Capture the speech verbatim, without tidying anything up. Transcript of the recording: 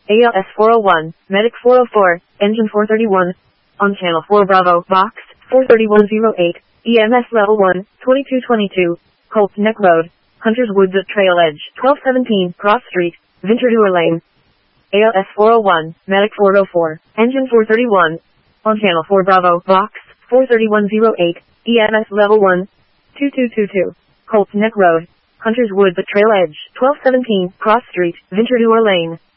A L S four oh one, Medic four oh four, Engine four thirty-one. On Channel four Bravo, Box, four thirty-one oh eight, E M S Level one, twenty-two twenty-two, Colts Neck Road, Hunters Woods at Trail Edge, twelve seventeen, Cross Street, Ventura Lane. A L S four oh one, Medic four oh four, Engine four thirty-one. On Channel four Bravo, Box, four thirty-one oh eight, E M S Level one, twenty-two twenty-two, Colts Neck Road, Hunters Woods at Trail Edge, twelve seventeen, Cross Street, Ventura Lane.